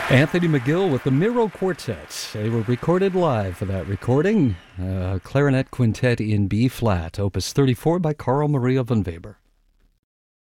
Anthony McGill with the Miro Quartet. They were recorded live for that recording. Clarinet Quintet in B-flat, Opus 34 by Carl Maria von Weber.